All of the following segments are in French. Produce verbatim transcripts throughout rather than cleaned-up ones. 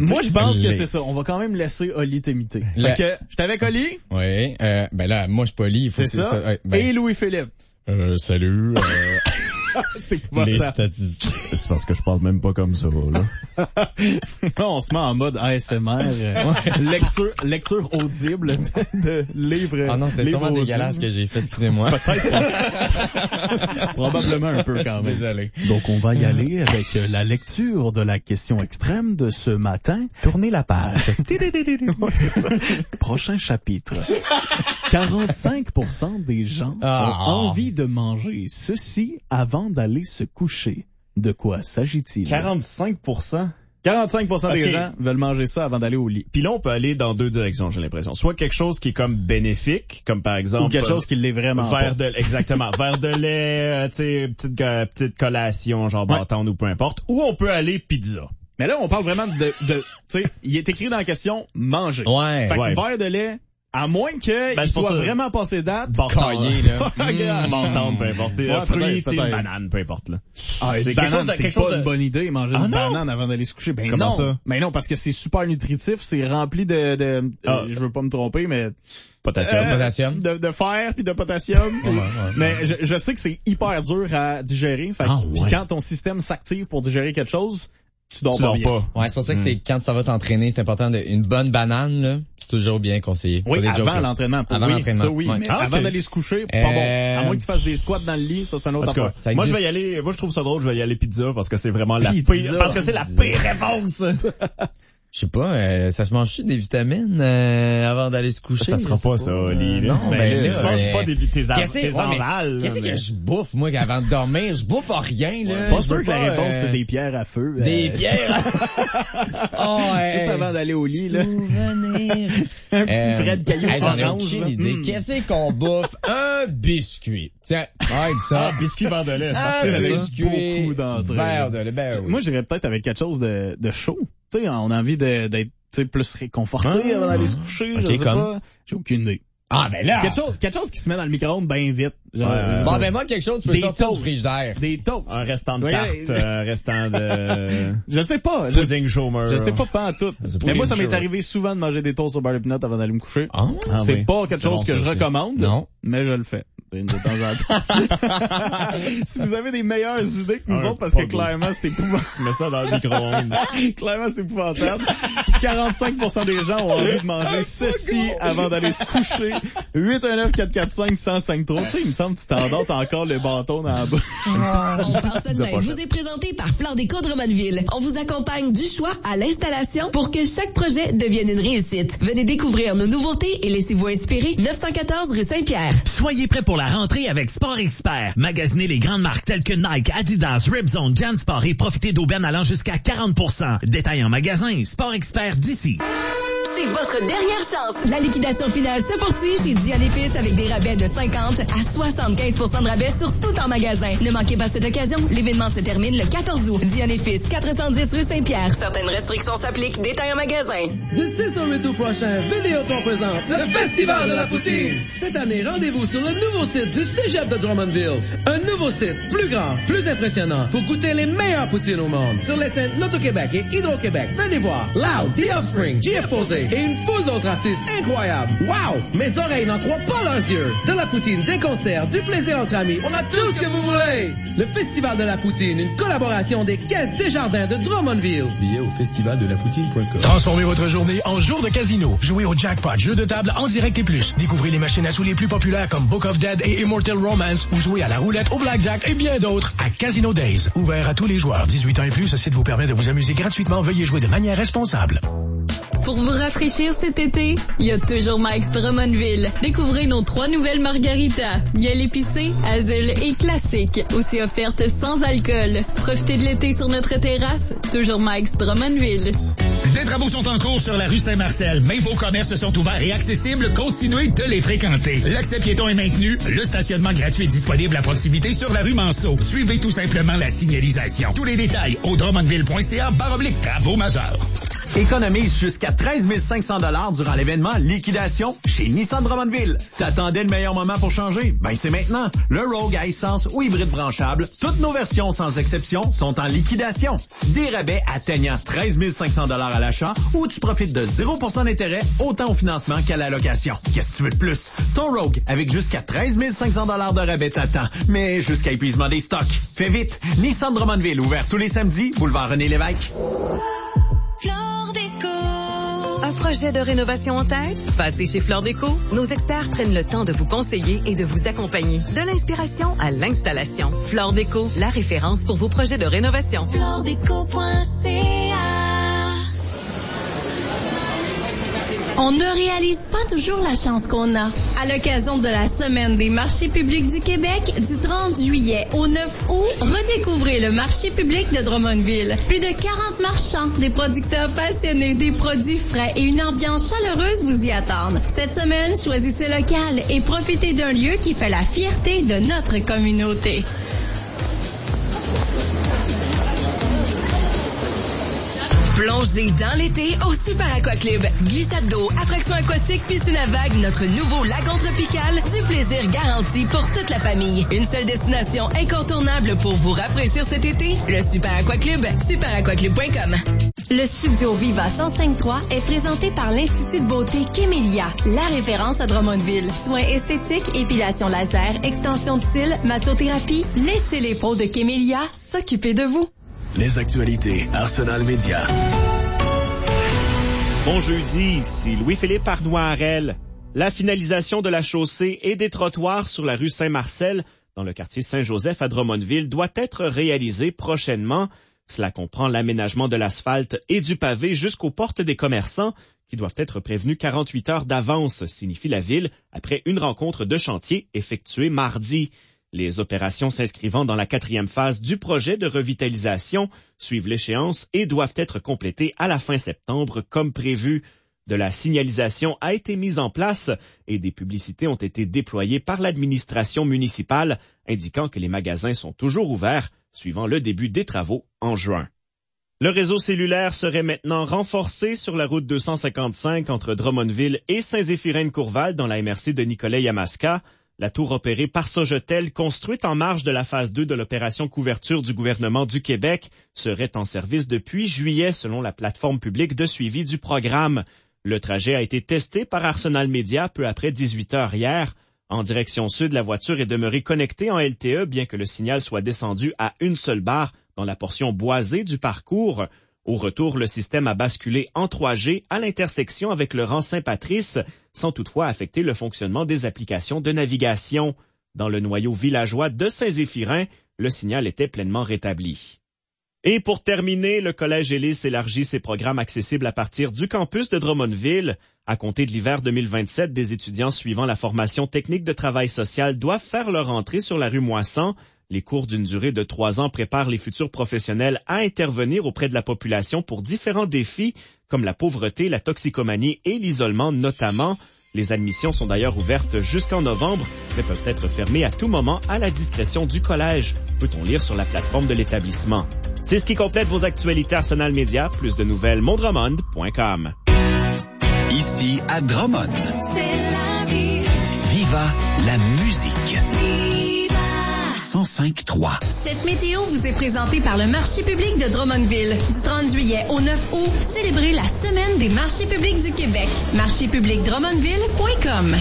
t'imiter. Moi, je pense Les... que c'est ça. On va quand même laisser Oli t'imiter. Le... Fait que, j'étais avec Oli. Oui, euh, ben là, moi, je suis pas Oli. C'est, c'est ça. ça. Ouais, ben... Et Louis-Philippe. Euh, salut. Euh... C'est les statistiques. C'est parce que je parle même pas comme ça, là. On se met en mode A S M R, euh, lecture, lecture audible de, de livres. Ah non, c'était sûrement audibles. Dégueulasse que j'ai fait, excusez-moi. Peut-être. Probablement un peu quand même. Désolé. Donc on va y aller avec la lecture de la question extrême de ce matin. Tournez la page. C'est ça. Prochain chapitre. quarante-cinq pour cent des gens ah. ont envie de manger ceci avant d'aller se coucher. De quoi s'agit-il? quarante-cinq pour cent? quarante-cinq pour cent okay. des gens veulent manger ça avant d'aller au lit. Puis là, on peut aller dans deux directions, j'ai l'impression. Soit quelque chose qui est comme bénéfique, comme par exemple... Ou quelque chose qui l'est vraiment vers pas. De, exactement. Vers de lait, tu sais, petite, euh, petite collation, genre ouais. bâton ou peu importe. Ou on peut aller pizza. Mais là, on parle vraiment de... de tu sais, il est écrit dans la question « manger ». Ouais. Fait que ouais. verre de lait... À moins qu'il ben, soit ça. vraiment passé date. Caillé, là. Menton, peu importe. Ouais, fruits, tu sais, banane, peu importe, là. Ah, c'est quelque chose de, quelque chose pas de... une bonne idée, manger ah, une non? banane avant d'aller se coucher. Ben Comment non. ça? Mais non, parce que c'est super nutritif, c'est rempli de, de, ah. euh, je veux pas me tromper, mais. Potassium. Euh, potassium. De, de fer puis de potassium. ouais, ouais, ouais. Mais je, je sais que c'est hyper dur à digérer. Fait ah, que, ouais. quand ton système s'active pour digérer quelque chose, tu dors tu pas dors bien. Pas. Ouais, c'est pour ça que c'est quand ça va t'entraîner, c'est important de, une bonne banane, là, c'est toujours bien conseillé. Oui, avant jokes, l'entraînement. Avant oui, l'entraînement. Ça, oui. Ouais. Mais ah, avant okay. d'aller se coucher, euh... pas bon. À moins que tu fasses des squats dans le lit, ça c'est un autre affaire. Moi, je vais y aller, moi, je trouve ça drôle, je vais y aller pizza parce que c'est vraiment la pizza. pire, parce que c'est la pire réponse. Je sais pas, euh, ça se mange-tu des vitamines euh, avant d'aller se coucher? Ça, ça sera pas, pas ça, Oli. Non, ben, ben là, tu manges euh, pas des, tes, av- qu'est-ce, tes ouais, envals. Qu'est-ce mais... que je bouffe, moi, avant de dormir? Je bouffe rien, là. Ouais, pas je sûr que pas, la réponse, euh... c'est des pierres à feu. Des euh... pierres? Oh, ouais. Juste avant d'aller au lit, là. Souvenir. Un petit euh... frais de caillou hey, j'en ai orange. aucune idée. Mm. Qu'est-ce qu'on bouffe? Un biscuit. Tiens, regarde ça. Ah, biscuit verre de lait. Un biscuit beaucoup d'entrées. Verre de lait. Ben oui. Moi, j'irais peut-être avec quelque chose de, de chaud. Tu sais, on a envie de, d'être tu sais, plus réconforté ah, avant d'aller se coucher, okay, je sais comme... pas. J'ai aucune idée. Ah, ben là! Quelque chose, quelque chose qui se met dans le micro-ondes bien vite. Genre, ouais. Bon, ben moi, quelque chose, tu peux des sortir toasts. du frigidaire. Des toasts. Un restant de ouais, tarte, un euh, restant de... Je sais pas. Je... Pudding chômeur. Je sais pas pas en tout. Mais moi, ça m'est arrivé souvent de manger des toasts au beurre de pinot avant d'aller me coucher. Ah, c'est oui. pas quelque c'est chose bon, que je aussi. recommande. Non. Mais je le fais. De temps en temps. Si vous avez des meilleures idées que nous un autres, parce que goût. clairement, c'est épouvantable. Mets ça dans le micro-ondes. Clairement, c'est épouvantable. quarante-cinq pour cent des gens ont envie de manger ceci avant d'aller se coucher. huit un neuf quatre quatre cinq un zéro cinq trois. Tu sais, il me semble que tu t'endors, t'as encore le bâton dans la bouche. On passe de même. Vous est présenté par Fleur Déco de Drummondville. On vous accompagne du choix à l'installation pour que chaque projet devienne une réussite. Venez découvrir nos nouveautés et laissez-vous inspirer. neuf cent quatorze rue Saint-Pierre. Soyez prêts pour la rentrée avec Sport Expert. Magasinez les grandes marques telles que Nike, Adidas, Ripzone, Jansport et profitez d'aubaines allant jusqu'à quarante pour cent. Détail en magasin, Sport Expert d'ici. C'est votre dernière chance. La liquidation finale se poursuit chez Dion et Fils avec des rabais de cinquante à soixante-quinze pour cent de rabais sur tout en magasin. Ne manquez pas cette occasion. L'événement se termine le quatorze août. Dion et Fils, quatre cent dix rue Saint-Pierre. Certaines restrictions s'appliquent. Détail en magasin. Du six au huit août prochain, Vidéotron présente le Festival de la Poutine. Cette année, rendez-vous sur le nouveau site du Cégep de Drummondville. Un nouveau site, plus grand, plus impressionnant, pour goûter les meilleures poutines au monde. Sur les scènes Loto-Québec et Hydro-Québec, venez voir Loud, The Offspring, J F Posé et une foule d'autres artistes incroyables. Wow! Mes oreilles n'en croient pas leurs yeux. De la poutine, des concerts, du plaisir entre amis, on a tout ce que vous voulez. Le Festival de la Poutine, une collaboration des Caisses Desjardins de Drummondville. Billets au festival de la poutine point com. Transformez votre journée en jour de casino. Jouez au jackpot, jeu de table en direct et plus. Découvrez les machines à sous les plus populaires comme Book of Dead et Immortal Romance ou jouez à la roulette, au blackjack et bien d'autres à Casino Days. Ouvert à tous les joueurs. dix-huit ans et plus, ce site vous permet de vous amuser gratuitement. Veuillez jouer de manière responsable. Pour vous rafraîchir cet été, il y a toujours Mike's Drummondville. Découvrez nos trois nouvelles margaritas. Miel épicé, azul et classique. Aussi offertes sans alcool. Profitez de l'été sur notre terrasse. Toujours Mike's Drummondville. Des travaux sont en cours sur la rue Saint-Marcel, mais vos commerces sont ouverts et accessibles. Continuez de les fréquenter. L'accès piéton est maintenu. Le stationnement gratuit est disponible à proximité sur la rue Manceau. Suivez tout simplement la signalisation. Tous les détails au drummondville.ca barre oblique travaux majeurs. Économise jusqu'à treize mille cinq cents dollars durant l'événement Liquidation chez Nissan Drummondville. T'attendais le meilleur moment pour changer? Ben c'est maintenant. Le Rogue à essence ou hybride branchable, toutes nos versions sans exception sont en liquidation. Des rabais atteignant treize mille cinq cents dollars à l'achat d'achat ou tu profites de zéro pour cent d'intérêt autant au financement qu'à la location. Qu'est-ce que tu veux de plus? Ton Rogue avec jusqu'à treize mille cinq cents dollars de rabais t'attend, mais jusqu'à épuisement des stocks. Fais vite! Nissan Drummondville, ouvert tous les samedis, boulevard René-Lévesque. Flore Déco. Un projet de rénovation en tête? Passez chez Flore Déco. Nos experts prennent le temps de vous conseiller et de vous accompagner. De l'inspiration à l'installation. Flore Déco, la référence pour vos projets de rénovation. flore déco point c a. On ne réalise pas toujours la chance qu'on a. À l'occasion de la Semaine des marchés publics du Québec, du trente juillet au neuf août, redécouvrez le marché public de Drummondville. Plus de quarante marchands, des producteurs passionnés, des produits frais et une ambiance chaleureuse vous y attendent. Cette semaine, choisissez local et profitez d'un lieu qui fait la fierté de notre communauté. Plongez dans l'été au Super Aqua Club. Glissade d'eau, attractions aquatiques, piscine à vagues, notre nouveau lagon tropical, du plaisir garanti pour toute la famille. Une seule destination incontournable pour vous rafraîchir cet été, le Super Aqua Club, super aqua club point com. Le studio Viva cent cinq trois est présenté par l'Institut de beauté Kémélia, la référence à Drummondville. Soins esthétiques, épilation laser, extension de cils, massothérapie. Laissez les pros de Kémélia s'occuper de vous. Les actualités Arsenal Média. Bon jeudi, ici Louis-Philippe Arnois-Harel. La finalisation de la chaussée et des trottoirs sur la rue Saint-Marcel, dans le quartier Saint-Joseph à Drummondville, doit être réalisée prochainement. Cela comprend l'aménagement de l'asphalte et du pavé jusqu'aux portes des commerçants, qui doivent être prévenus quarante-huit heures d'avance, signifie la ville, après une rencontre de chantier effectuée mardi. Les opérations s'inscrivant dans la quatrième phase du projet de revitalisation suivent l'échéance et doivent être complétées à la fin septembre comme prévu. De la signalisation a été mise en place et des publicités ont été déployées par l'administration municipale indiquant que les magasins sont toujours ouverts suivant le début des travaux en juin. Le réseau cellulaire serait maintenant renforcé sur la route deux cent cinquante-cinq entre Drummondville et Saint-Zéphirin-de-Courval dans la M R C de Nicolet-Yamaska. La tour opérée par Sogetel, construite en marge de la phase deux de l'opération couverture du gouvernement du Québec, serait en service depuis juillet selon la plateforme publique de suivi du programme. Le trajet a été testé par Arsenal Média peu après dix-huit heures hier. En direction sud, la voiture est demeurée connectée en L T E bien que le signal soit descendu à une seule barre dans la portion boisée du parcours. Au retour, le système a basculé en trois G à l'intersection avec le rang Saint-Patrice, sans toutefois affecter le fonctionnement des applications de navigation. Dans le noyau villageois de Saint-Zéphirin, le signal était pleinement rétabli. Et pour terminer, le Collège Élis élargit ses programmes accessibles à partir du campus de Drummondville. À compter de l'hiver deux mille vingt-sept, des étudiants suivant la formation technique de travail social doivent faire leur entrée sur la rue Moissan. Les cours d'une durée de trois ans préparent les futurs professionnels à intervenir auprès de la population pour différents défis, comme la pauvreté, la toxicomanie et l'isolement notamment. Les admissions sont d'ailleurs ouvertes jusqu'en novembre, mais peuvent être fermées à tout moment à la discrétion du collège, peut-on lire sur la plateforme de l'établissement. C'est ce qui complète vos actualités Arsenal Média. Plus de nouvelles, mondrummond point com. Ici à Drummond. C'est la vie. Viva la musique. cent cinq trois. Cette météo vous est présentée par le marché public de Drummondville. Du trente juillet au neuf août, célébrez la Semaine des marchés publics du Québec. marché public drummondville point com.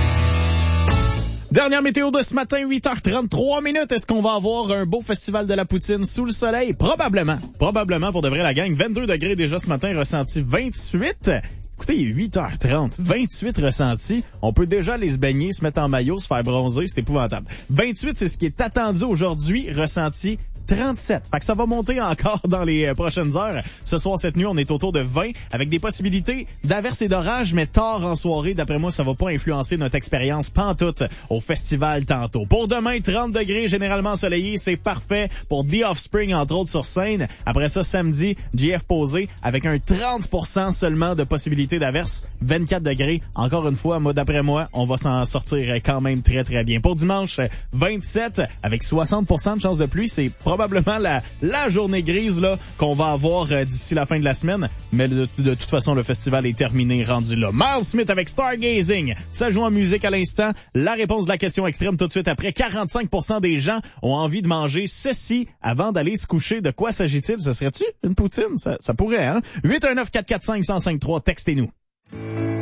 Dernière météo de ce matin, huit heures trente-trois minutes. Est-ce qu'on va avoir un beau festival de la poutine sous le soleil? Probablement. Probablement pour de vrai la gang. vingt-deux degrés déjà ce matin, ressenti vingt-huit. Écoutez, il est huit heures trente, vingt-huit ressentis. On peut déjà aller se baigner, se mettre en maillot, se faire bronzer, c'est épouvantable. vingt-huit, c'est ce qui est attendu aujourd'hui, ressenti trente-sept. Fait que ça va monter encore dans les euh, prochaines heures. Ce soir, cette nuit, on est autour de vingt avec des possibilités d'averses et d'orages, mais tard en soirée. D'après moi, ça va pas influencer notre expérience pantoute au festival tantôt. Pour demain, trente degrés, généralement ensoleillé, c'est parfait pour The Offspring, entre autres, sur scène. Après ça, samedi, J F posé avec un trente pour cent seulement de possibilités d'averses. vingt-quatre degrés. Encore une fois, moi, d'après moi, on va s'en sortir quand même très, très bien. Pour dimanche, vingt-sept avec soixante pour cent de chance de pluie. C'est probablement probablement la, la journée grise là qu'on va avoir euh, d'ici la fin de la semaine. Mais de, de toute façon, le festival est terminé, rendu là. Miles Smith avec Stargazing. Ça joue en musique à l'instant. La réponse de la question extrême tout de suite après. quarante-cinq pour cent des gens ont envie de manger ceci avant d'aller se coucher. De quoi s'agit-il? Ce serait-tu une poutine? Ça, ça pourrait, hein? huit un neuf, quatre quatre cinq, un zéro cinq trois, textez-nous.